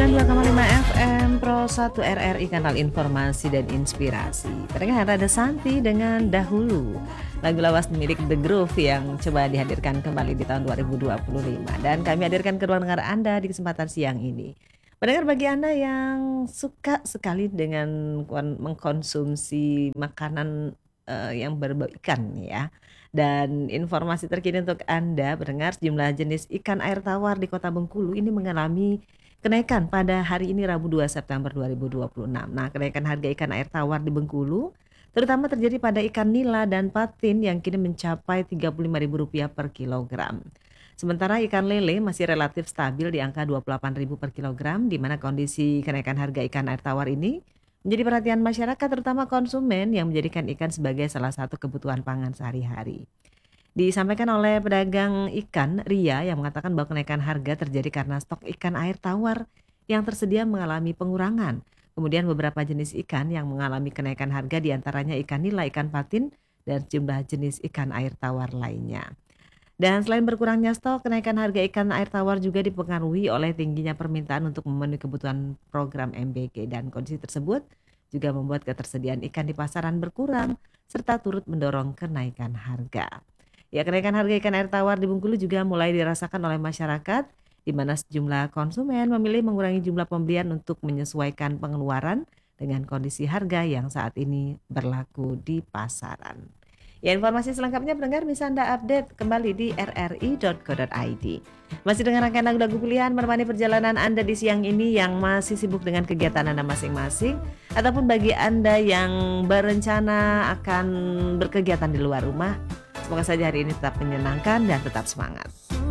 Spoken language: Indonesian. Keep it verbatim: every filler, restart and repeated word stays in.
sembilan puluh dua koma lima F M Pro satu R R I, kanal informasi dan inspirasi. Barengan ada Santi dengan Dahulu, lagu lawas milik The Groove yang coba dihadirkan kembali di tahun dua ribu dua puluh lima. Dan kami hadirkan ke ruang dengar Anda di kesempatan siang ini. Pendengar, bagi Anda yang suka sekali dengan kon- mengkonsumsi makanan eh, yang berbau ikan ya. Dan informasi terkini untuk Anda, pendengar, sejumlah jenis ikan air tawar di Kota Bengkulu ini mengalami kenaikan pada hari ini Rabu dua September dua ribu dua puluh enam. Nah, kenaikan harga ikan air tawar di Bengkulu terutama terjadi pada ikan nila dan patin yang kini mencapai tiga puluh lima ribu rupiah per kilogram. Sementara ikan lele masih relatif stabil di angka dua puluh delapan ribu per kilogram, di mana kondisi kenaikan harga ikan air tawar ini menjadi perhatian masyarakat, terutama konsumen yang menjadikan ikan sebagai salah satu kebutuhan pangan sehari-hari. Disampaikan oleh pedagang ikan Ria yang mengatakan bahwa kenaikan harga terjadi karena stok ikan air tawar yang tersedia mengalami pengurangan. Kemudian beberapa jenis ikan yang mengalami kenaikan harga diantaranya ikan nila, ikan patin, dan sejumlah jenis ikan air tawar lainnya. Dan selain berkurangnya stok, kenaikan harga ikan air tawar juga dipengaruhi oleh tingginya permintaan untuk memenuhi kebutuhan program M B G, dan kondisi tersebut juga membuat ketersediaan ikan di pasaran berkurang serta turut mendorong kenaikan harga. Ya, kenaikan harga ikan air tawar di Bengkulu juga mulai dirasakan oleh masyarakat, di mana sejumlah konsumen memilih mengurangi jumlah pembelian untuk menyesuaikan pengeluaran dengan kondisi harga yang saat ini berlaku di pasaran. Ya, informasi selengkapnya pendengar bisa Anda update kembali di r r i dot co dot i d. Masih dengan rangkaian lagu-lagu pilihan menemani perjalanan Anda di siang ini yang masih sibuk dengan kegiatan Anda masing-masing, ataupun bagi Anda yang berencana akan berkegiatan di luar rumah. Semoga saja hari ini tetap menyenangkan dan tetap semangat.